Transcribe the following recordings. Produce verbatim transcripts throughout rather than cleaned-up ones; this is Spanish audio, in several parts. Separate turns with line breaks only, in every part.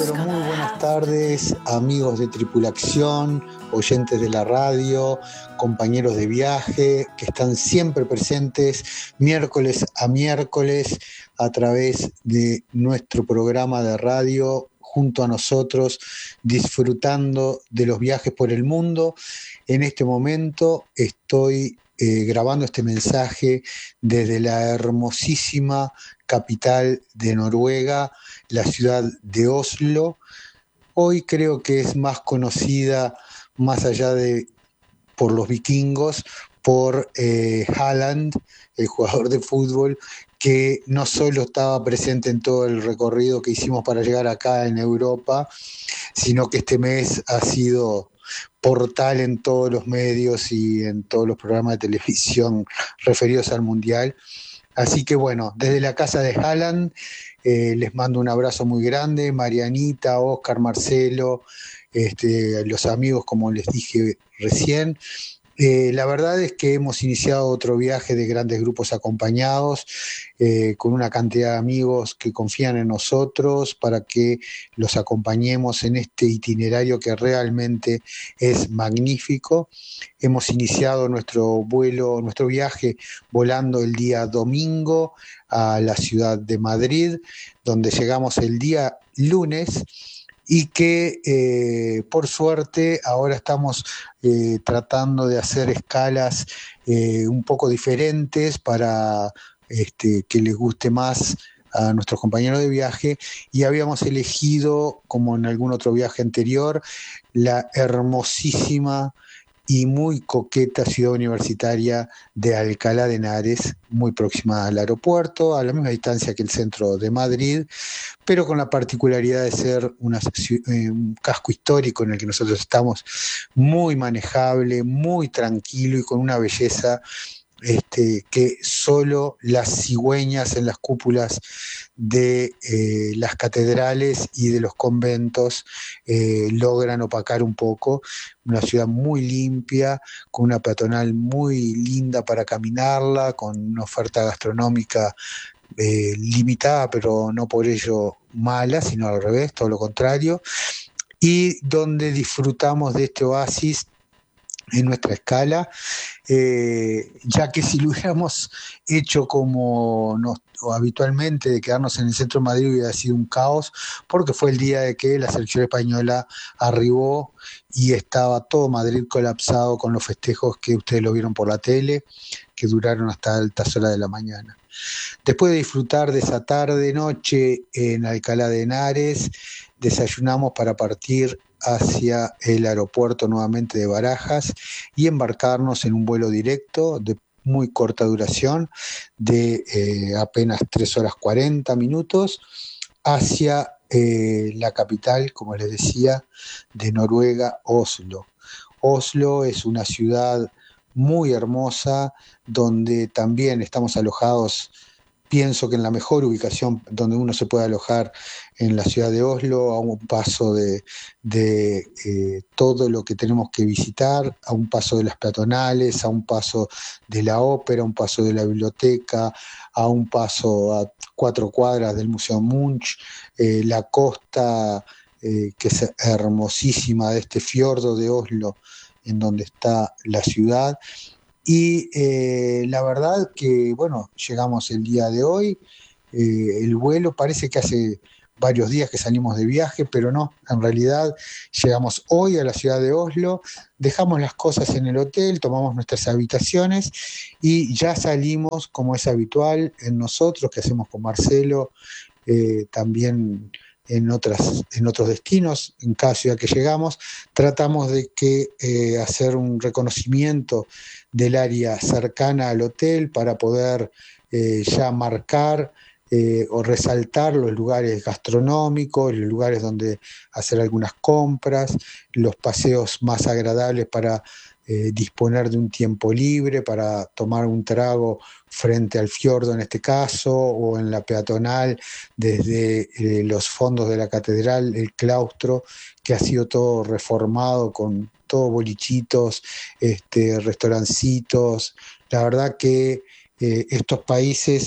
Pero muy buenas tardes, amigos de Tripulación, oyentes de la radio, compañeros de viaje que están siempre presentes miércoles a miércoles a través de nuestro programa de radio junto a nosotros, disfrutando de los viajes por el mundo. En este momento estoy eh, grabando este mensaje desde la hermosísima capital de Noruega, la ciudad de Oslo. Hoy creo que es más conocida, más allá de por los vikingos, por eh, Haaland, el jugador de fútbol, que no solo estaba presente en todo el recorrido que hicimos para llegar acá en Europa, sino que este mes ha sido portal en todos los medios y en todos los programas de televisión referidos al Mundial. Así que bueno, desde la casa de Haaland eh, les mando un abrazo muy grande, Marianita, Oscar, Marcelo, este, los amigos como les dije recién. Eh, la verdad es que hemos iniciado otro viaje de grandes grupos acompañados, eh, con una cantidad de amigos que confían en nosotros para que los acompañemos en este itinerario que realmente es magnífico. Hemos iniciado nuestro vuelo, nuestro viaje volando el día domingo a la ciudad de Madrid, donde llegamos el día lunes. Y que eh, por suerte ahora estamos eh, tratando de hacer escalas eh, un poco diferentes para este, que les guste más a nuestros compañeros de viaje, y habíamos elegido, como en algún otro viaje anterior, la hermosísima y muy coqueta ciudad universitaria de Alcalá de Henares, muy próxima al aeropuerto, a la misma distancia que el centro de Madrid, pero con la particularidad de ser una, eh, un casco histórico en el que nosotros estamos muy manejable, muy tranquilo y con una belleza este, que solo las cigüeñas en las cúpulas de eh, las catedrales y de los conventos eh, logran opacar un poco. Una ciudad muy limpia, con una peatonal muy linda para caminarla, con una oferta gastronómica Eh, limitada, pero no por ello mala, sino al revés, todo lo contrario, y donde disfrutamos de este oasis en nuestra escala, eh, ya que si lo hubiéramos hecho como nos, o habitualmente, de quedarnos en el centro de Madrid, hubiera sido un caos, porque fue el día de que la selección española arribó y estaba todo Madrid colapsado con los festejos que ustedes lo vieron por la tele, que duraron hasta altas horas de la mañana. Después de disfrutar de esa tarde-noche en Alcalá de Henares, desayunamos para partir hacia el aeropuerto nuevamente de Barajas y embarcarnos en un vuelo directo de muy corta duración, de eh, apenas tres horas cuarenta minutos, hacia eh, la capital, como les decía, de Noruega, Oslo. Oslo es una ciudad muy hermosa, donde también estamos alojados, pienso que en la mejor ubicación donde uno se puede alojar en la ciudad de Oslo, a un paso de, de eh, todo lo que tenemos que visitar, a un paso de las peatonales, a un paso de la ópera, a un paso de la biblioteca, a un paso a cuatro cuadras del Museo Munch, eh, la costa eh, que es hermosísima de este fiordo de Oslo, en donde está la ciudad. Y eh, la verdad que, bueno, llegamos el día de hoy, eh, el vuelo parece que hace varios días que salimos de viaje, pero no, en realidad llegamos hoy a la ciudad de Oslo, dejamos las cosas en el hotel, tomamos nuestras habitaciones y ya salimos, como es habitual en nosotros, que hacemos con Marcelo, eh, también en, otras, en otros destinos, en cada ciudad que llegamos, tratamos de que, eh, hacer un reconocimiento del área cercana al hotel para poder eh, ya marcar eh, o resaltar los lugares gastronómicos, los lugares donde hacer algunas compras, los paseos más agradables para eh, disponer de un tiempo libre, para tomar un trago frente al fiordo en este caso, o en la peatonal desde eh, los fondos de la catedral, el claustro, que ha sido todo reformado con todos bolichitos, este, restaurancitos. La verdad que eh, estos países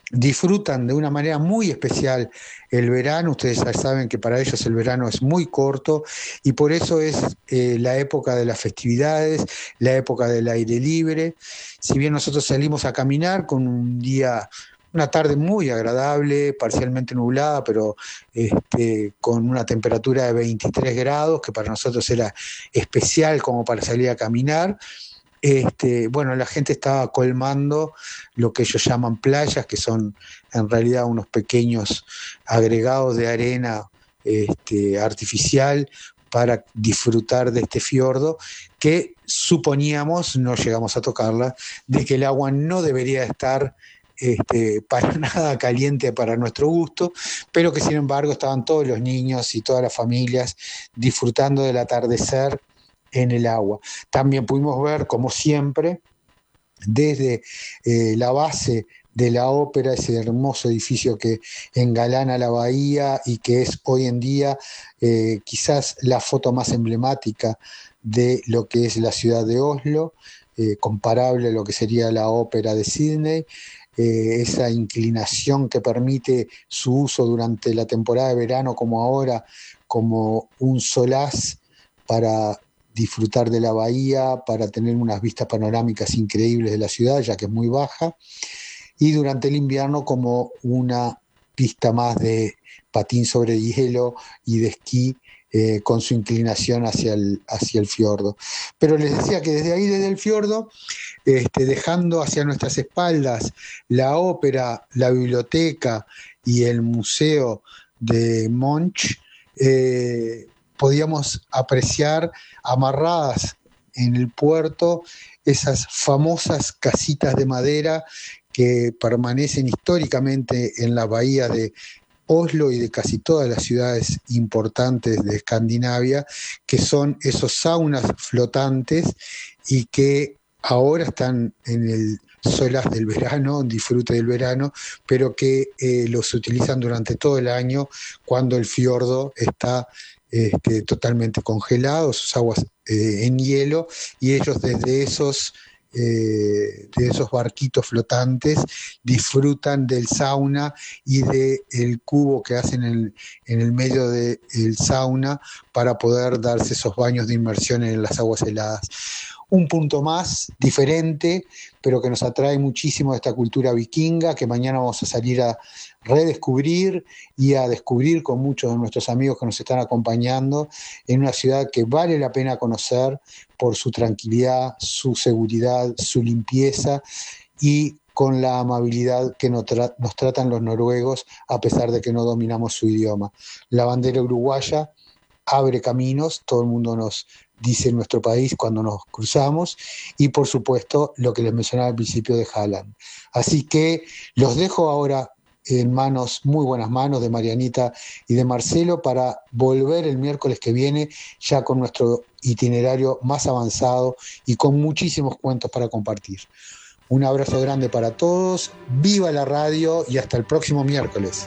disfrutan de una manera muy especial el verano. Ustedes ya saben que para ellos el verano es muy corto y por eso es eh, la época de las festividades, la época del aire libre. Si bien nosotros salimos a caminar con un día, una tarde muy agradable, parcialmente nublada, pero este, con una temperatura de veintitrés grados, que para nosotros era especial como para salir a caminar. Este, bueno, la gente estaba colmando lo que ellos llaman playas, que son en realidad unos pequeños agregados de arena este, artificial para disfrutar de este fiordo, que suponíamos, no llegamos a tocarla, de que el agua no debería estar Este, para nada caliente para nuestro gusto, pero que sin embargo estaban todos los niños y todas las familias disfrutando del atardecer en el agua. También pudimos ver, como siempre, desde eh, la base de la ópera, ese hermoso edificio que engalana la bahía y que es hoy en día eh, quizás la foto más emblemática de lo que es la ciudad de Oslo, eh, comparable a lo que sería la ópera de Sídney. Eh, esa inclinación que permite su uso durante la temporada de verano como ahora, como un solaz para disfrutar de la bahía, para tener unas vistas panorámicas increíbles de la ciudad, ya que es muy baja, y durante el invierno como una pista más de patín sobre hielo y de esquí, eh, con su inclinación hacia el, hacia el fiordo. Pero les decía que desde ahí, desde el fiordo, este, dejando hacia nuestras espaldas la ópera, la biblioteca y el museo de Munch, eh, podíamos apreciar amarradas en el puerto esas famosas casitas de madera que permanecen históricamente en la bahía de Oslo y de casi todas las ciudades importantes de Escandinavia, que son esos saunas flotantes y que ahora están en el solaz del verano, disfrute del verano, pero que eh, los utilizan durante todo el año cuando el fiordo está este, totalmente congelado, sus aguas eh, en hielo, y ellos desde esos Eh, de esos barquitos flotantes disfrutan del sauna y del cubo que hacen en, en el medio del sauna para poder darse esos baños de inmersión en las aguas heladas. Un punto más diferente, pero que nos atrae muchísimo de esta cultura vikinga, que mañana vamos a salir a redescubrir y a descubrir con muchos de nuestros amigos que nos están acompañando, en una ciudad que vale la pena conocer por su tranquilidad, su seguridad, su limpieza y con la amabilidad que nos, tra- nos tratan los noruegos a pesar de que no dominamos su idioma. La bandera uruguaya abre caminos, todo el mundo nos dice en nuestro país cuando nos cruzamos, y por supuesto lo que les mencionaba al principio de Halland. Así que los dejo ahora en manos, muy buenas manos de Marianita y de Marcelo, para volver el miércoles que viene ya con nuestro itinerario más avanzado y con muchísimos cuentos para compartir. Un abrazo grande para todos, viva la radio y hasta el próximo miércoles.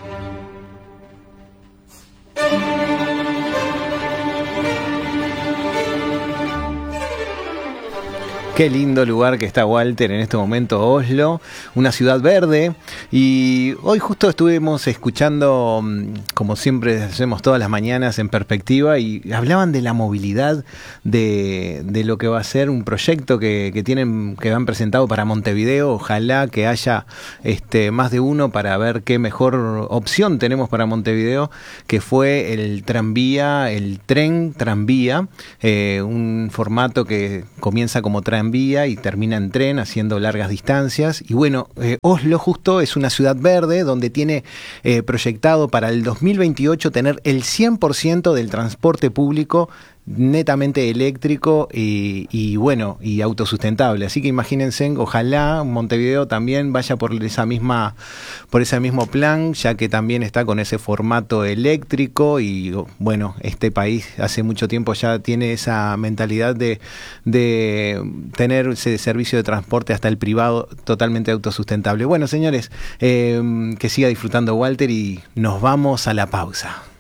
Qué lindo lugar que está Walter en este momento, Oslo, una ciudad verde. Y hoy justo estuvimos escuchando, como siempre hacemos todas las mañanas, En Perspectiva, y hablaban de la movilidad, de, de lo que va a ser un proyecto que, que tienen, que han presentado para Montevideo. Ojalá que haya este, más de uno para ver qué mejor opción tenemos para Montevideo, que fue el tranvía, el tren tranvía, eh, un formato que comienza como tranvía vía y termina en tren, haciendo largas distancias. Y bueno, eh, Oslo justo es una ciudad verde donde tiene eh, proyectado para el dos mil veintiocho tener el cien por ciento del transporte público netamente eléctrico y, y bueno, y autosustentable. Así que imagínense, ojalá Montevideo también vaya por esa misma, por ese mismo plan, ya que también está con ese formato eléctrico. Y bueno, este país hace mucho tiempo ya tiene esa mentalidad de, de tener ese servicio de transporte hasta el privado totalmente autosustentable. Bueno, señores, eh, que siga disfrutando Walter y nos vamos a la pausa.